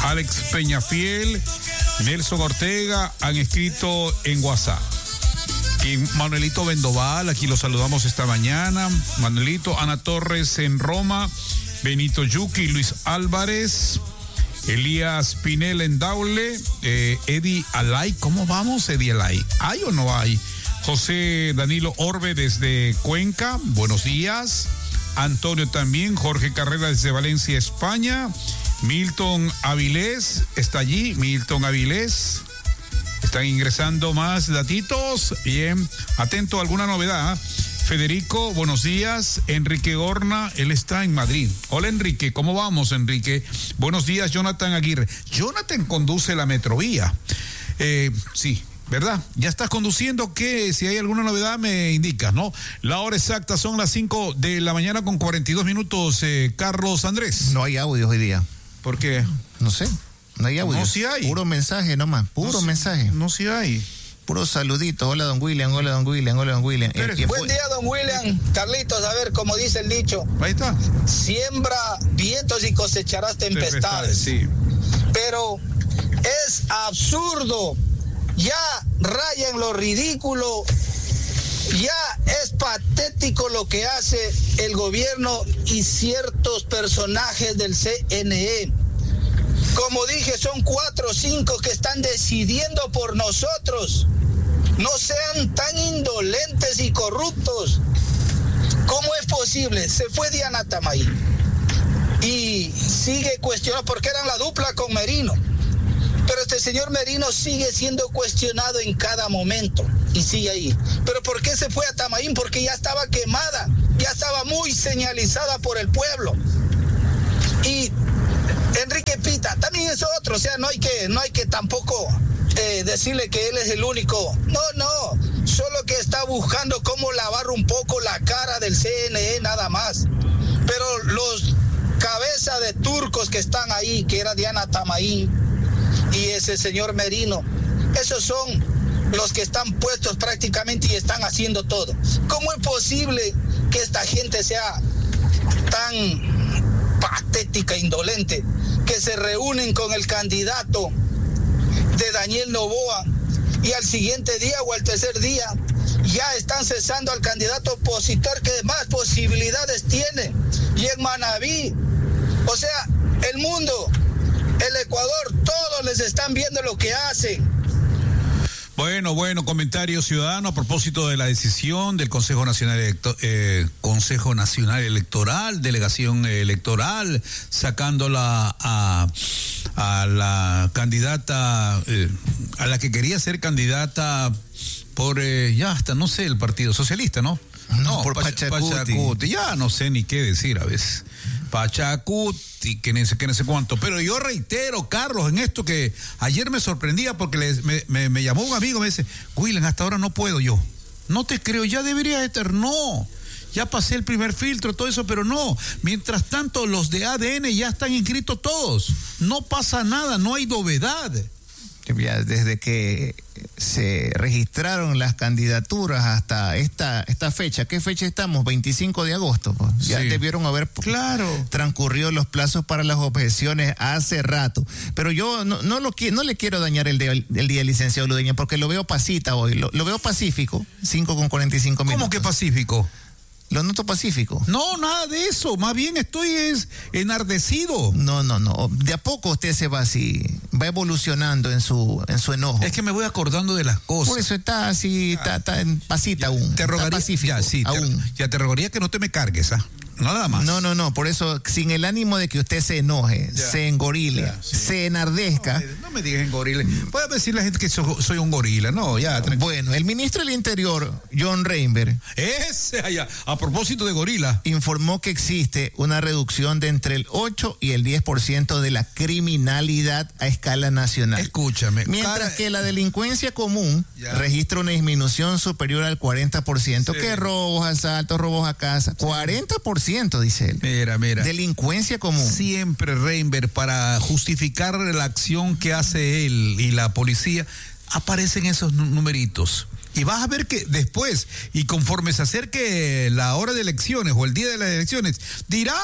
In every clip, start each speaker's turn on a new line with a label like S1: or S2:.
S1: Alex Peñafiel, Nelson Ortega han escrito en WhatsApp. Y Manuelito Vendoval, aquí lo saludamos esta mañana. Manuelito, Ana Torres en Roma, Benito Yuki, Luis Álvarez, Elías Pinel en Daule, Eddie Alay, ¿cómo vamos, Eddie Alay? ¿Hay o no hay? José Danilo Orbe desde Cuenca, buenos días. Antonio también, Jorge Carrera desde Valencia, España. Milton Avilés está allí, Milton Avilés. Están ingresando más datitos. Bien, atento a alguna novedad. Federico, buenos días. Enrique Horna, él está en Madrid. Hola, Enrique, ¿cómo vamos, Enrique? Buenos días, Jonathan Aguirre. Jonathan conduce la Metrovía. Sí, ¿verdad? Ya estás conduciendo, que si hay alguna novedad me indicas, ¿no? La hora exacta son las 5 de la mañana con 42 minutos, Carlos Andrés.
S2: No hay audios hoy día.
S1: ¿Por qué?
S2: No sé, no hay audios.
S1: No, sí hay.
S2: Puro mensaje nomás, puro mensaje.
S1: No, sí hay.
S2: Puro saludito. Hola, don William, hola, don William, hola, don William.
S3: Buen día, don William. Carlitos, a ver, como dice el dicho.
S1: Ahí está.
S3: Siembra vientos y cosecharás tempestades.
S1: Sí.
S3: Pero es absurdo. Ya raya en lo ridículo. Ya es patético lo que hace el gobierno y ciertos personajes del CNE. Como dije, son 4 o 5 que están decidiendo por nosotros. No sean tan indolentes y corruptos. ¿Cómo es posible? Se fue Diana Tamay y sigue cuestionado porque eran la dupla con Merino. Pero este señor Merino sigue siendo cuestionado en cada momento y sigue ahí. ¿Pero por qué se fue a Tamaín? Porque ya estaba quemada, ya estaba muy señalizada por el pueblo. Y Enrique Pita también es otro, o sea, no hay que tampoco decirle que él es el único. No, solo que está buscando cómo lavar un poco la cara del CNE nada más. Pero los cabezas de turcos que están ahí, que era Diana Tamaín y ese señor Merino, esos son los que están puestos prácticamente y están haciendo todo. ¿Cómo es posible que esta gente sea tan patética, indolente, que se reúnen con el candidato de Daniel Noboa y al siguiente día o al tercer día ya están cesando al candidato opositor que más posibilidades tiene? Y en Manabí, o sea, el mundo, el Ecuador, todos les están viendo lo que hacen.
S1: Bueno, comentario ciudadano a propósito de la decisión del Consejo Nacional Electoral, delegación electoral, sacándola a la candidata, a la que quería ser candidata por, ya hasta no sé, el Partido Socialista, ¿no?
S2: No, por Pachacuti.
S1: Ya no sé ni qué decir a veces. Pachacuti, que no sé cuánto. Pero yo reitero, Carlos, en esto que ayer me sorprendía porque me llamó un amigo, me dice, William, hasta ahora no puedo yo. No te creo, ya deberías estar. No, ya pasé el primer filtro, todo eso, pero no. Mientras tanto, los de ADN ya están inscritos todos. No pasa nada, no hay novedad.
S2: Ya desde que se registraron las candidaturas hasta esta fecha, ¿qué fecha estamos? 25 de agosto. Pues. Ya
S1: Sí.
S2: debieron haber transcurrido los plazos para las objeciones hace rato. Pero yo no le quiero dañar el día del licenciado Ludeña, porque lo veo pasita hoy, lo veo pacífico, 5:45 minutos.
S1: ¿Cómo que pacífico?
S2: Lo noto pacífico.
S1: No, nada de eso, más bien estoy enardecido.
S2: No. De a poco usted se va así, va evolucionando en su enojo.
S1: Es que me voy acordando de las cosas.
S2: Por eso está así, está en pasita aún.
S1: Te rogaría,
S2: está pacífico, aún.
S1: Te rogaría que no te me cargues, ¿ah? Nada más.
S2: No, por eso, sin el ánimo de que usted se enoje, se engorile, se enardezca.
S1: No me digas engorile. Puede decir la gente que soy un gorila, no, ya.
S2: Bueno, el ministro del Interior, John Reinberg,
S1: ese allá, a propósito de gorila,
S2: informó que existe una reducción de entre el 8 y el 10% de la criminalidad a escala nacional.
S1: Escúchame.
S2: Mientras que la delincuencia común registra una disminución superior al 40%, que robos, asaltos, robos a casa, 40%. Dice él.
S1: Mira.
S2: Delincuencia común.
S1: Siempre Reinberg, para justificar la acción que hace él y la policía, aparecen esos numeritos. Y vas a ver que después, y conforme se acerque la hora de elecciones o el día de las elecciones, dirá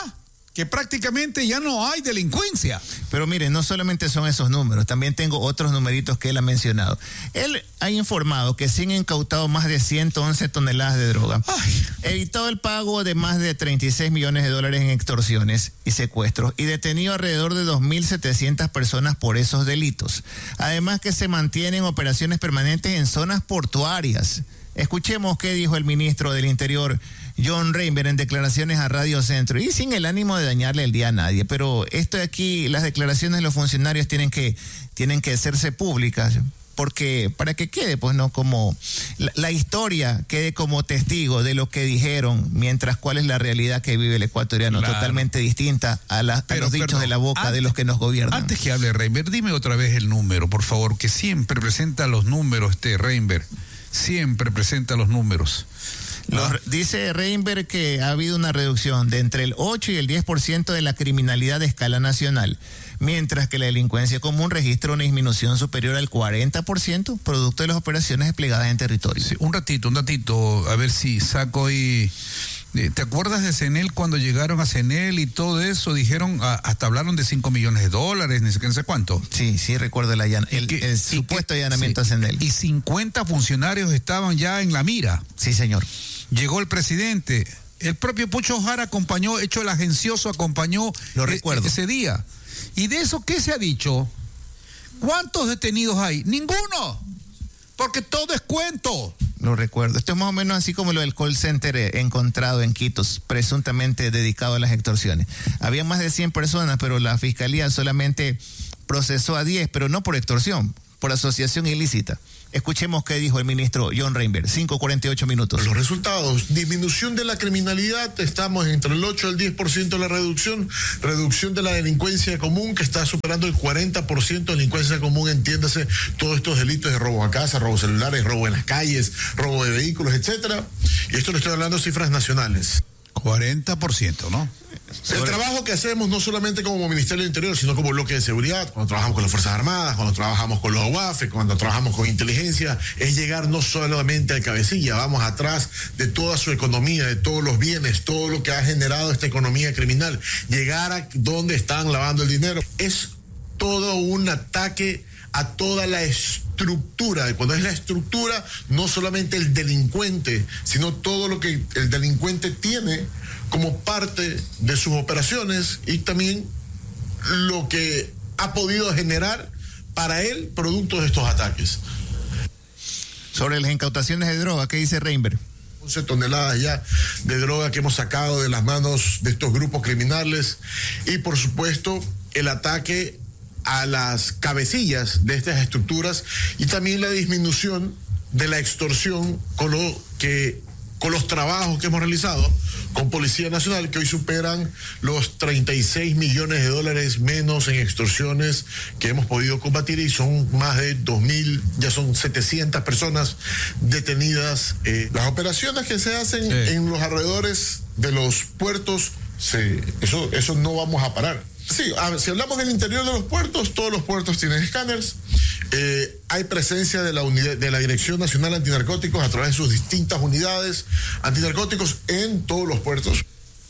S1: que prácticamente ya no hay delincuencia.
S2: Pero mire, no solamente son esos números, también tengo otros numeritos que él ha mencionado. Él ha informado que se han incautado más de 111 toneladas de droga, evitado el pago de más de 36 millones de dólares en extorsiones y secuestros y detenido alrededor de 2.700 personas por esos delitos. Además que se mantienen operaciones permanentes en zonas portuarias. Escuchemos qué dijo el ministro del Interior, John Reinberg, en declaraciones a Radio Centro, y sin el ánimo de dañarle el día a nadie, pero esto de aquí, las declaraciones de los funcionarios tienen que hacerse públicas, porque para que quede, pues no, como la historia quede como testigo de lo que dijeron, mientras cuál es la realidad que vive el ecuatoriano, claro, totalmente distinta a los dichos de la boca de los que nos gobiernan.
S1: Antes que hable Reinberg, dime otra vez el número, por favor, que siempre presenta los números, Reinberg, siempre presenta los números.
S2: Dice Reinberg que ha habido una reducción de entre el 8 y el 10% de la criminalidad de escala nacional, mientras que la delincuencia común registra una disminución superior al 40%, producto de las operaciones desplegadas en territorio.
S1: Sí, un ratito, a ver si saco ahí. ¿Te acuerdas de CENEL cuando llegaron a CENEL y todo eso? Dijeron, hasta hablaron de 5 millones de dólares, ni sé cuánto.
S2: Sí, recuerdo el supuesto allanamiento a CENEL.
S1: Y 50 funcionarios estaban ya en la mira.
S2: Sí, señor.
S1: Llegó el presidente, el propio Pucho Jara acompañó, el agencioso acompañó.
S2: Lo recuerdo.
S1: Ese día. ¿Y de eso qué se ha dicho? ¿Cuántos detenidos hay? ¡Ninguno! Porque todo es cuento.
S2: Lo recuerdo. Esto es más o menos así como lo del call center encontrado en Quitos, presuntamente dedicado a las extorsiones. Había más de 100 personas, pero la fiscalía solamente procesó a 10, pero no por extorsión, por asociación ilícita. Escuchemos qué dijo el ministro John Reinberg, 5:48 minutos.
S4: Los resultados, disminución de la criminalidad, estamos entre el 8 y el 10% de la reducción de la delincuencia común, que está superando el 40% de delincuencia común, entiéndase, todos estos delitos de robo a casa, robo celulares, robo en las calles, robo de vehículos, etcétera. Y esto le estoy hablando de cifras nacionales.
S1: 40%, ¿no?
S4: El trabajo que hacemos no solamente como Ministerio del Interior, sino como bloque de seguridad, cuando trabajamos con las Fuerzas Armadas, cuando trabajamos con los UAF, cuando trabajamos con inteligencia, es llegar no solamente al cabecilla, vamos atrás de toda su economía, de todos los bienes, todo lo que ha generado esta economía criminal, llegar a donde están lavando el dinero. Es todo un ataque a toda la estructura. Y cuando es la estructura, no solamente el delincuente, sino todo lo que el delincuente tiene como parte de sus operaciones y también lo que ha podido generar para él producto de estos ataques.
S2: Sobre las incautaciones de droga, ¿qué dice Reinberg?
S4: 11 toneladas ya de droga que hemos sacado de las manos de estos grupos criminales y por supuesto el ataque a las cabecillas de estas estructuras y también la disminución de la extorsión con los trabajos que hemos realizado con Policía Nacional, que hoy superan los 36 millones de dólares menos en extorsiones que hemos podido combatir y son más de 2.000, ya son 700 personas detenidas. Las operaciones que se hacen en los alrededores de los puertos, eso no vamos a parar. Sí, si hablamos del interior de los puertos, todos los puertos tienen escáneres. Hay presencia de la Dirección Nacional Antinarcóticos a través de sus distintas unidades antinarcóticos en todos los puertos.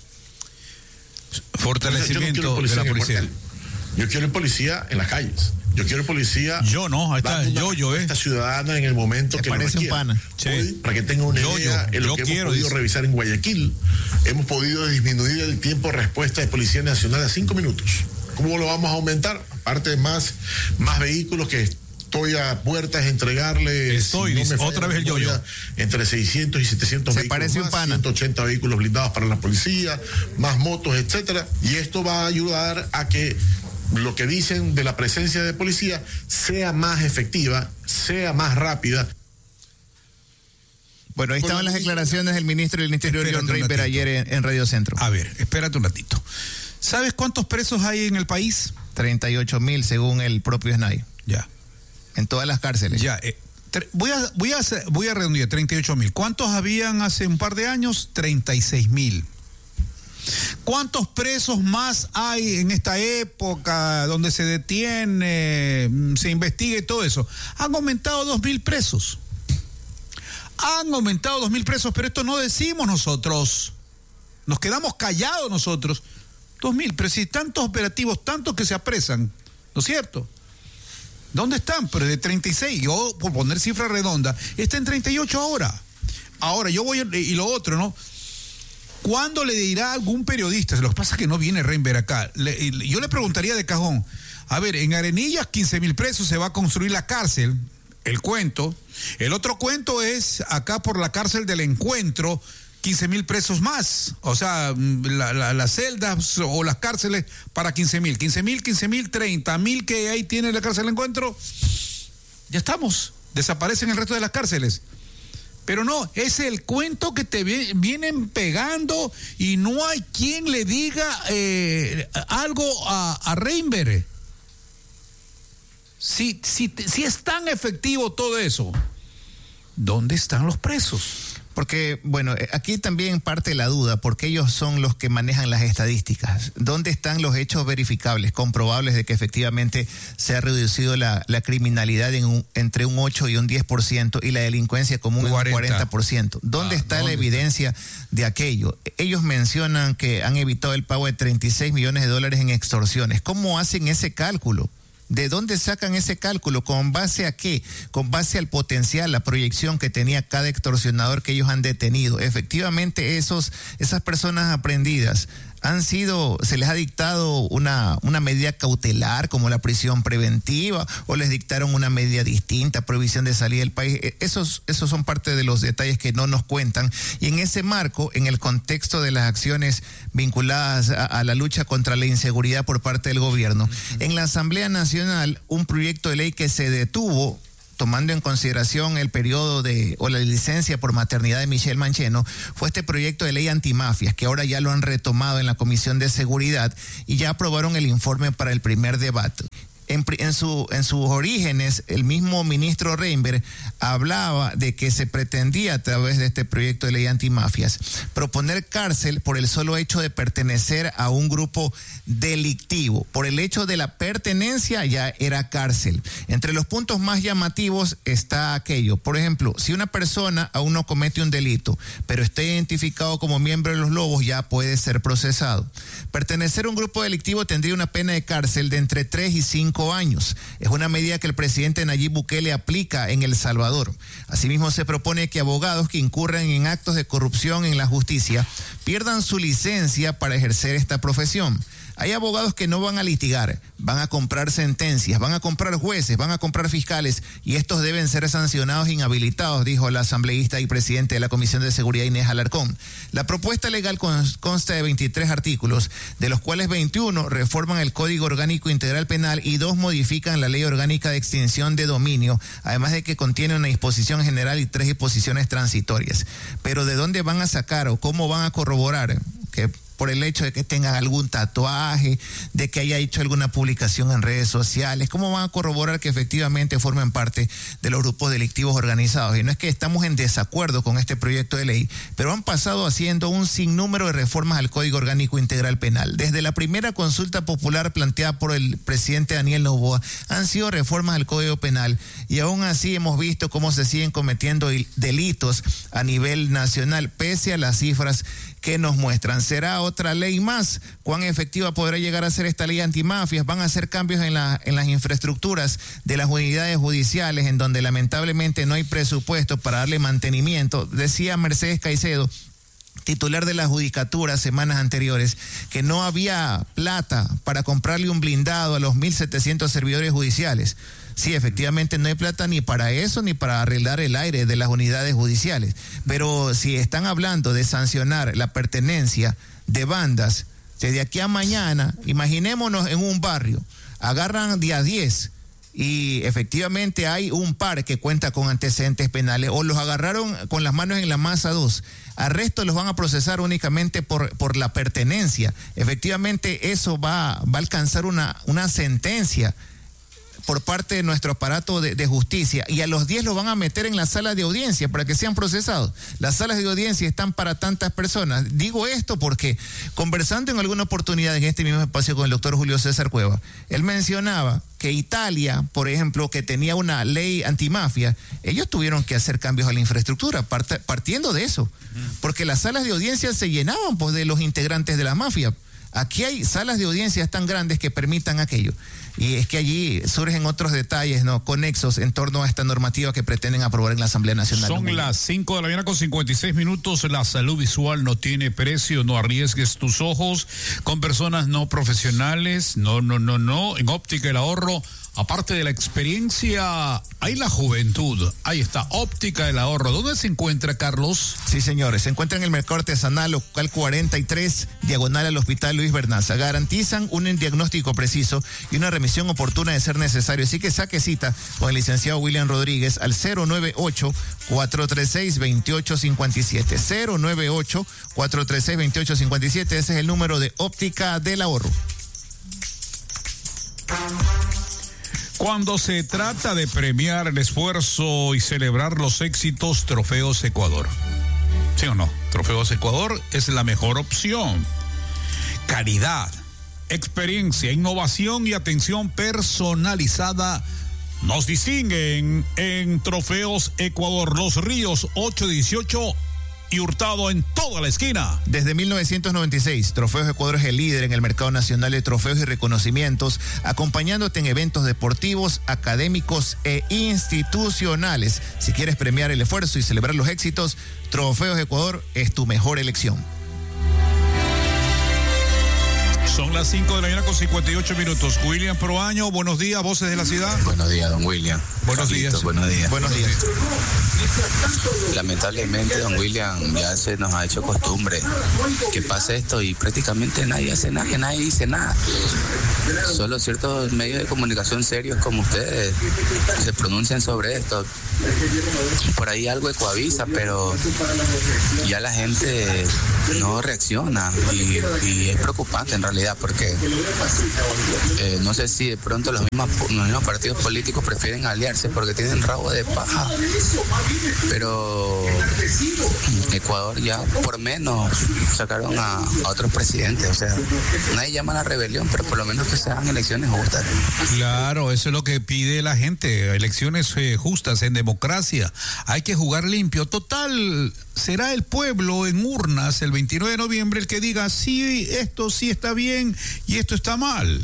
S1: Fortalecimiento de la policía.
S4: Yo quiero el policía en las calles. Yo quiero el policía.
S1: Yo no, ahí está yo.
S4: Esta ciudadana en el momento que
S2: parece un pana.
S4: Sí. Para que tenga una idea, en lo que hemos podido revisar en Guayaquil, hemos podido disminuir el tiempo de respuesta de Policía Nacional a 5 minutos. ¿Cómo lo vamos a aumentar? Aparte de más vehículos que estoy a puertas de entregarle.
S1: Otra vez el yo.
S4: Entre 600 y 700
S2: Se
S4: vehículos
S2: parece
S4: más,
S2: un pana.
S4: 180 vehículos blindados para la policía, más motos, etcétera. Y esto va a ayudar a que lo que dicen de la presencia de policía sea más efectiva, sea más rápida.
S2: Bueno, ahí estaban las declaraciones del ministro del Interior, John Reinberg, ayer en Radio Centro.
S1: A ver, espérate un ratito. ¿Sabes cuántos presos hay en el país?
S2: 38,000 según el propio SNAI.
S1: Ya.
S2: En todas las cárceles.
S1: Ya. Voy a redondear, 38,000. ¿Cuántos habían hace un par de años? 36,000. ¿Cuántos presos más hay en esta época donde se detiene, se investiga y todo eso? Han aumentado 2,000 presos. Han aumentado 2,000 presos, pero esto no decimos nosotros. Nos quedamos callados nosotros. 2.000, pero si tantos operativos, tantos que se apresan, ¿no es cierto? ¿Dónde están? Pero de 36, yo por poner cifra redonda, está en 38 ahora. Ahora, yo voy, y lo otro, ¿no? ¿Cuándo le dirá algún periodista? Lo que pasa es que no viene Reinber acá. Yo le preguntaría de cajón, a ver, en Arenillas 15.000 presos se va a construir la cárcel, el cuento. El otro cuento es acá por la cárcel del Encuentro, 15.000 presos más. O sea, las celdas o las cárceles para 15.000. 15.000, 30.000 que ahí tiene la cárcel del Encuentro. Ya estamos. Desaparecen el resto de las cárceles. Pero no, es el cuento que te vienen pegando y no hay quien le diga algo a Reinber. Si es tan efectivo todo eso, ¿dónde están los presos?
S2: Porque, bueno, aquí también parte la duda, porque ellos son los que manejan las estadísticas. ¿Dónde están los hechos verificables, comprobables de que efectivamente se ha reducido la criminalidad entre un 8 y un 10% y la delincuencia común en un 40%? ¿Dónde está la evidencia de aquello? Ellos mencionan que han evitado el pago de $36 millones en extorsiones. ¿Cómo hacen ese cálculo? ¿De dónde sacan ese cálculo? ¿Con base a qué? Con base al potencial, la proyección que tenía cada extorsionador que ellos han detenido. Efectivamente, esas personas aprendidas se les ha dictado una medida cautelar como la prisión preventiva, o les dictaron una medida distinta, prohibición de salida del país. Esos son parte de los detalles que no nos cuentan. Y en ese marco, en el contexto de las acciones vinculadas a la lucha contra la inseguridad por parte del gobierno, en la Asamblea Nacional, un proyecto de ley que se detuvo tomando en consideración el periodo o la licencia por maternidad de Michelle Mancheno, fue este proyecto de ley antimafias, que ahora ya lo han retomado en la Comisión de Seguridad y ya aprobaron el informe para el primer debate. En sus orígenes, el mismo ministro Reinber hablaba de que se pretendía, a través de este proyecto de ley antimafias, proponer cárcel por el solo hecho de pertenecer a un grupo delictivo. Por el hecho de la pertenencia ya era cárcel. Entre los puntos más llamativos está aquello. Por ejemplo, si una persona aún no comete un delito, pero está identificado como miembro de los Lobos, ya puede ser procesado. Pertenecer a un grupo delictivo tendría una pena de cárcel de entre 3 y 5 años. Es una medida que el presidente Nayib Bukele aplica en El Salvador. Asimismo, se propone que abogados que incurran en actos de corrupción en la justicia pierdan su licencia para ejercer esta profesión. Hay abogados que no van a litigar, van a comprar sentencias, van a comprar jueces, van a comprar fiscales, y estos deben ser sancionados e inhabilitados, dijo la asambleísta y presidente de la Comisión de Seguridad, Inés Alarcón. La propuesta legal consta de 23 artículos, de los cuales 21 reforman el Código Orgánico Integral Penal y 2 modifican la Ley Orgánica de Extinción de Dominio, además de que contiene una disposición general y 3 disposiciones transitorias. Pero ¿de dónde van a sacar o cómo van a corroborar que por el hecho de que tengan algún tatuaje, de que haya hecho alguna publicación en redes sociales? ¿Cómo van a corroborar que efectivamente formen parte de los grupos delictivos organizados? Y no es que estamos en desacuerdo con este proyecto de ley, pero han pasado haciendo un sinnúmero de reformas al Código Orgánico Integral Penal. Desde la primera consulta popular planteada por el presidente Daniel Noboa, han sido reformas al Código Penal, y aún así hemos visto cómo se siguen cometiendo delitos a nivel nacional, pese a las cifras que nos muestran. ¿Será otra ley más? ¿Cuán efectiva podrá llegar a ser esta ley antimafias? ¿Van a hacer cambios en las infraestructuras de las unidades judiciales, en donde lamentablemente no hay presupuesto para darle mantenimiento? Decía Mercedes Caicedo, titular de la judicatura, semanas anteriores, que no había plata para comprarle un blindado a los 1.700 servidores judiciales. Sí, efectivamente no hay plata ni para eso, ni para arreglar el aire de las unidades judiciales. Pero si están hablando de sancionar la pertenencia de bandas, desde aquí a mañana, imaginémonos en un barrio, agarran día 10 y efectivamente hay un par que cuenta con antecedentes penales, o los agarraron con las manos en la masa 2. Al resto los van a procesar únicamente por la pertenencia. Efectivamente eso va a alcanzar una sentencia por parte de nuestro aparato de justicia, y a los 10 los van a meter en la sala de audiencia para que sean procesados. Las salas de audiencia están para tantas personas. Digo esto porque, conversando en alguna oportunidad en este mismo espacio con el doctor Julio César Cueva, él mencionaba que Italia, por ejemplo, que tenía una ley antimafia, ellos tuvieron que hacer cambios a la infraestructura, partiendo de eso, porque las salas de audiencia se llenaban, pues, de los integrantes de la mafia. aquí hay salas de audiencias tan grandes que permitan aquello. Y es que allí surgen otros detalles, ¿no?, conexos en torno a esta normativa que pretenden aprobar en la Asamblea Nacional.
S1: Son las 5 de la mañana con 56 minutos. La salud visual no tiene precio. No arriesgues tus ojos con personas no profesionales. No. En Óptica El Ahorro, aparte de la experiencia, hay la juventud. Ahí está, Óptica El Ahorro. ¿Dónde se encuentra, Carlos?
S2: Sí, señores, se encuentra en el Mercado Artesanal, local 43, diagonal al Hospital Luis Bernaza. Garantizan un diagnóstico preciso y una remisión oportuna de ser necesario. Así que saque cita con el licenciado William Rodríguez al 098-436-2857. 098-436-2857. Ese es el número de Óptica del Ahorro.
S1: Cuando se trata de premiar el esfuerzo y celebrar los éxitos, Trofeos Ecuador. ¿Sí o no? Trofeos Ecuador es la mejor opción. Calidad, experiencia, innovación y atención personalizada nos distinguen en Trofeos Ecuador. Los Ríos 818 y Hurtado en toda la esquina.
S2: Desde 1996, Trofeos Ecuador es el líder en el mercado nacional de trofeos y reconocimientos, acompañándote en eventos deportivos, académicos e institucionales. Si quieres premiar el esfuerzo y celebrar los éxitos, Trofeos Ecuador es tu mejor elección.
S1: Son las 5 de la mañana con 58 minutos. William Proaño, buenos días, Voces de la Ciudad.
S5: Buenos días, don William.
S1: Buenos días.
S5: Buenos días.
S2: Buenos días.
S5: Lamentablemente, don William, ya se nos ha hecho costumbre que pase esto y prácticamente nadie hace nada, que nadie dice nada. Solo ciertos medios de comunicación serios como ustedes se pronuncian sobre esto. Por ahí algo ecoavisa, pero ya la gente no reacciona y es preocupante en realidad, porque no sé si de pronto los mismos partidos políticos prefieren aliarse porque tienen rabo de paja, pero Ecuador ya por menos sacaron a otros presidentes. O sea, nadie llama a la rebelión, pero por lo menos que sean elecciones justas.
S1: Claro, eso es lo que pide la gente, elecciones justas en democracia. Hay que jugar limpio. Total, será el pueblo en urnas el 29 de noviembre el que diga sí, esto sí está bien y esto está mal.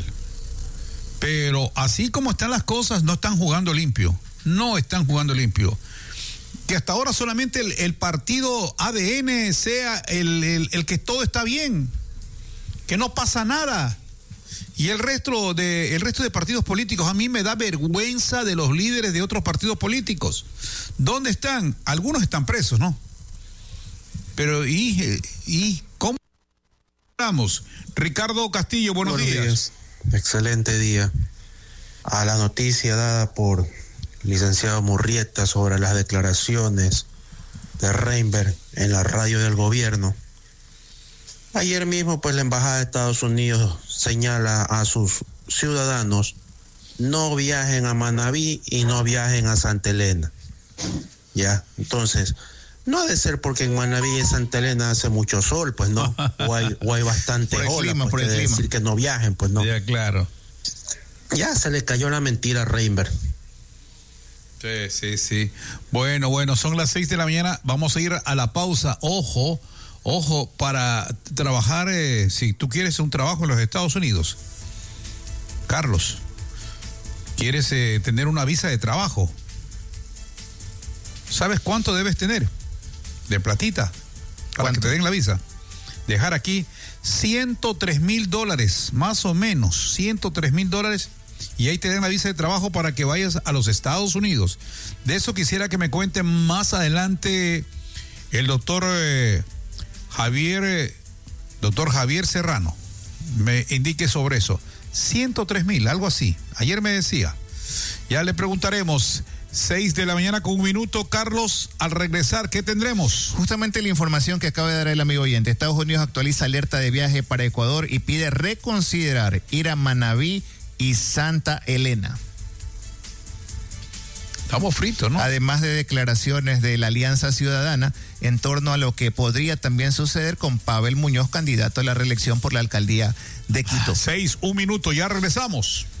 S1: Pero así como están las cosas, no están jugando limpio. No están jugando limpio. Que hasta ahora solamente el partido ADN sea el que todo está bien, que no pasa nada. Y el resto de partidos políticos, a mí me da vergüenza de los líderes de otros partidos políticos. ¿Dónde están? Algunos están presos, ¿no? Pero ¿y cómo estamos? Ricardo Castillo, buenos días.
S6: Excelente día. A la noticia dada por licenciado Murrieta sobre las declaraciones de Reinberg en la radio del gobierno. Ayer mismo, pues, la Embajada de Estados Unidos señala a sus ciudadanos: no viajen a Manabí y no viajen a Santa Elena. Ya, entonces, no ha de ser porque en Manabí y Santa Elena hace mucho sol, pues no, o hay bastante ola, pues,
S2: por el clima.
S6: Decir que no viajen, pues no.
S1: Ya, claro.
S6: Ya se le cayó la mentira a Reinberg.
S1: Sí. Bueno, son las 6 de la mañana, vamos a ir a la pausa. Ojo, para trabajar, si tú quieres un trabajo en los Estados Unidos, Carlos, quieres tener una visa de trabajo, ¿sabes cuánto debes tener de platita para que te den la visa? Dejar aquí $103,000, más o menos, $103,000, y ahí te den la visa de trabajo para que vayas a los Estados Unidos. De eso quisiera que me cuente más adelante el doctor Javier Serrano, me indique sobre eso. 103,000, algo así. Ayer me decía. Ya le preguntaremos. 6 de la mañana con 1 minuto. Carlos, al regresar, ¿qué tendremos?
S2: Justamente la información que acaba de dar el amigo oyente. Estados Unidos actualiza alerta de viaje para Ecuador y pide reconsiderar ir a Manabí y Santa Elena.
S1: Estamos fritos, ¿no?
S2: Además de declaraciones de la Alianza Ciudadana en torno a lo que podría también suceder con Pavel Muñoz, candidato a la reelección por la alcaldía de Quito.
S1: 6, 1 minuto, ya regresamos.